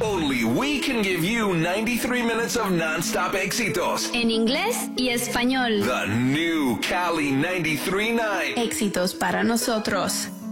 Only we can give you 93 minutes of non-stop éxitos. En inglés y español. The new Cali 93.9. Éxitos para nosotros.